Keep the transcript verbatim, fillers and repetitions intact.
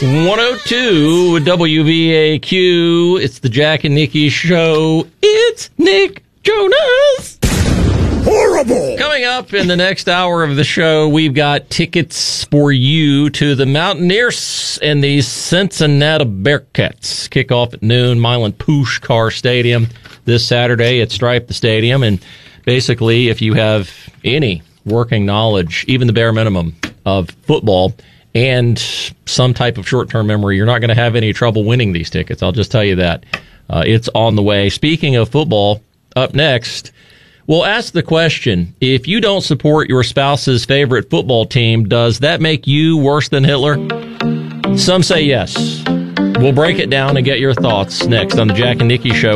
one oh two W V A Q. It's the Jack and Nikki Show. It's Nick Jonas. Horrible! Coming up in the next hour of the show, we've got tickets for you to the Mountaineers and the Cincinnati Bearcats. Kickoff at noon, Milan Puskar Stadium this Saturday at Stripe the Stadium. And basically, if you have any working knowledge, even the bare minimum of football and some type of short-term memory, you're not going to have any trouble winning these tickets. I'll just tell you that. Uh, it's on the way. Speaking of football, up next, we'll ask the question, if you don't support your spouse's favorite football team, does that make you worse than Hitler? Some say yes. We'll break it down and get your thoughts next on the Jack and Nikki Show.